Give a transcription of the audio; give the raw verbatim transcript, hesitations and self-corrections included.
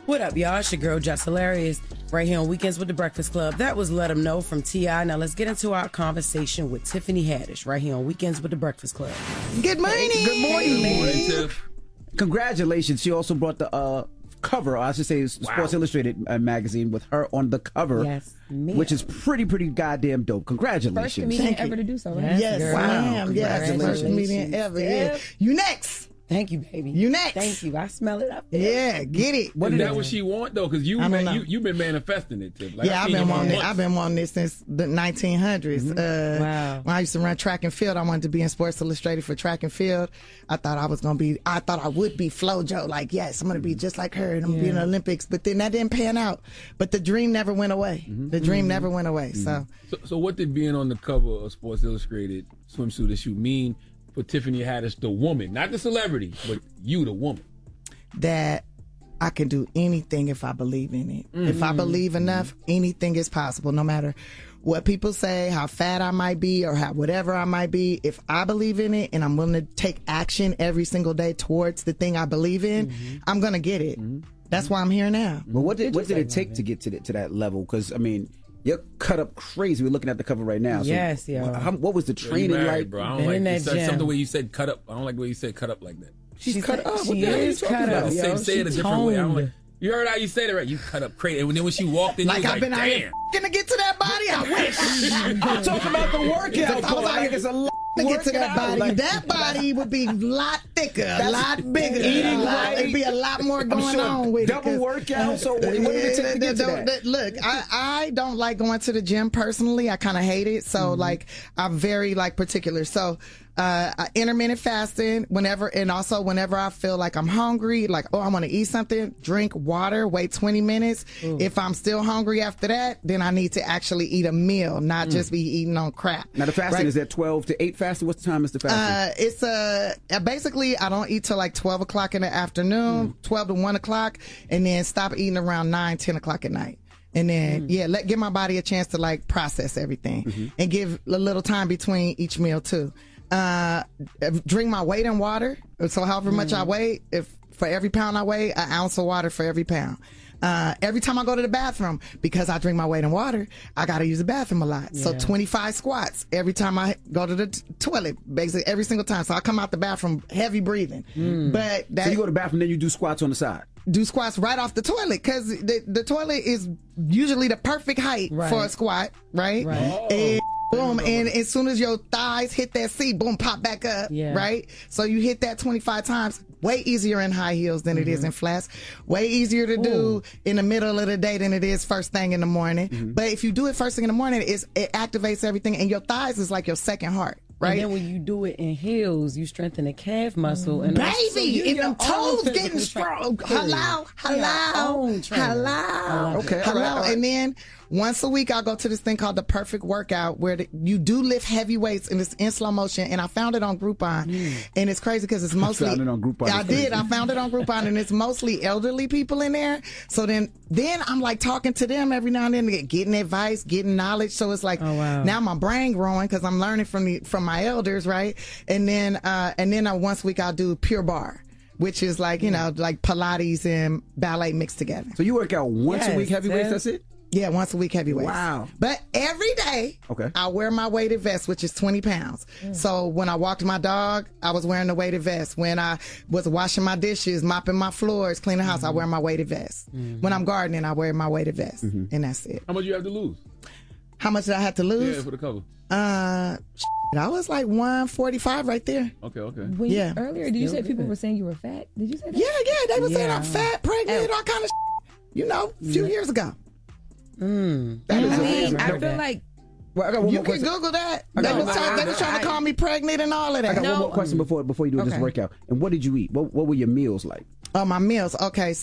What up, y'all? It's your girl, Jess Hilarious, right here on Weekends with the Breakfast Club. That was Let 'Em Know from T I. Now let's get into our conversation with Tiffany Haddish, right here on Weekends with the Breakfast Club. Good morning. Good morning. Good morning, Tiff. Congratulations. She also brought the uh, cover, or I should say Sports wow. Illustrated uh, magazine with her on the cover, yes, ma'am. Which is pretty, pretty goddamn dope. Congratulations. First comedian ever to do so, right? Yes, yes wow. ma'am. Yes, first comedian ever. Yeah. You next. Thank you, baby. You next. Thank you. I smell it up there. Yeah, get it. What is that what she want though? Because you, man, you you've been manifesting it, Tiff. Like, yeah, I've been wanting it. I've been wanting this since the nineteen hundreds. Mm-hmm. Uh, wow. When I used to run track and field, I wanted to be in Sports Illustrated for track and field. I thought I was gonna be. I thought I would be FloJo. Like, yes, I'm gonna be just like her, and I'm yeah. gonna be in the Olympics. But then that didn't pan out. But the dream never went away. Mm-hmm. The dream mm-hmm. never went away. Mm-hmm. So. so, so what did being on the cover of Sports Illustrated swimsuit issue mean for Tiffany Haddish, the woman, not the celebrity, but you, the woman? That I can do anything if I believe in it. Mm-hmm. If I believe enough, mm-hmm. anything is possible, no matter what people say, how fat I might be, or how whatever I might be. If I believe in it and I'm willing to take action every single day towards the thing I believe in, mm-hmm. I'm going to get it. Mm-hmm. That's why I'm here now. But what did, what did it take to get to, the, to that level? Because, I mean, you're cut up crazy. We're looking at the cover right now. So yes, yeah. What, what was the training married, like? Bro. I don't like this. Some the way you said cut up. I don't like the way you said cut up like that. She's, She's cut up. She what the hell is cut up. Say, say it a different way. I don't like. You heard how you said it, right? You cut up crazy. And then when she walked in, like I've like, been damn. out here gonna get to that body. I wish. I'm talking about the workout. I was out here, it's a lot to get to that body. Like, that body would be a lot thicker, a lot bigger. Eating right. It'd be a lot more going sure on with double it. Double workout. So what did it take to get to that? Look, I, I don't like going to the gym personally. I kind of hate it. So mm-hmm. like I'm very like particular. So uh, intermittent fasting whenever, and also whenever I feel like I'm hungry, like, oh, I want to eat something, drink water, wait twenty minutes. Ooh. If I'm still hungry after that, then I need to actually eat a meal, not mm. just be eating on crap. Now the fasting right? is at twelve to eight fasting. What time is the fasting? Uh, it's uh, basically I don't eat till like twelve o'clock in the afternoon, mm. twelve to one o'clock, and then stop eating around nine, ten o'clock at night. And then, mm. yeah, let give my body a chance to like process everything mm-hmm. and give a little time between each meal too. Uh, drink my weight in water. So however much mm. I weigh, if for every pound I weigh, an ounce of water for every pound. Uh, every time I go to the bathroom, because I drink my weight in water, I got to use the bathroom a lot. Yeah. So twenty-five squats every time I go to the t- toilet, basically every single time. So I come out the bathroom heavy breathing. Mm. But that, so you go to the bathroom, then you do squats on the side. Do squats right off the toilet, because the, the toilet is usually the perfect height right. for a squat, right? Right. Oh. And boom, and as soon as your thighs hit that seat, boom, pop back up, yeah. right? So you hit that twenty-five times. Way easier in high heels than mm-hmm. it is in flats. Way easier to do Ooh. in the middle of the day than it is first thing in the morning. Mm-hmm. But if you do it first thing in the morning, it's, it activates everything, and your thighs is like your second heart. Right? And then when you do it in heels, you strengthen the calf muscle. And baby, and them toes getting strong. Hello, hello, hello. Okay, hello. All right, all right. And then once a week, I'll go to this thing called the Perfect Workout, where the, you do lift heavy weights, and it's in slow motion. And I found it on Groupon, mm. and it's crazy because it's mostly. I found it on Groupon. I did. I found it on Groupon, and it's mostly elderly people in there. So then, then I'm like talking to them every now and then, getting advice, getting knowledge. So it's like, oh, wow. now my brain growing because I'm learning from the from my elders, right? And then, uh, and then uh, once a week I'll do Pure Barre, which is like, you know, like Pilates and ballet mixed together. So you work out once yes, a week heavy weights, that's it? Yeah, once a week heavy weights. Wow. But every day, okay. I wear my weighted vest, which is twenty pounds. Mm. So when I walked my dog, I was wearing the weighted vest. When I was washing my dishes, mopping my floors, cleaning the house, mm-hmm. I wear my weighted vest. Mm-hmm. When I'm gardening, I wear my weighted vest. Mm-hmm. And that's it. How much you have to lose? How much did I have to lose? Yeah, for the cover. Uh, I was like one forty-five right there. Okay, okay. When yeah. You, earlier, did you say people were saying you were fat? Did you say that? Yeah, yeah. They were yeah. saying I'm fat, pregnant, and all kind of you know, a few yeah. years ago. Mm. That is I mean, amazing. I feel like well, I got one you more can question. Google that. I They got was, one- trying, I- they was trying to call me pregnant and all of that. I got No. one more question before before you do Okay. this workout. And what did you eat? What what were your meals like? Oh, my meals. Okay.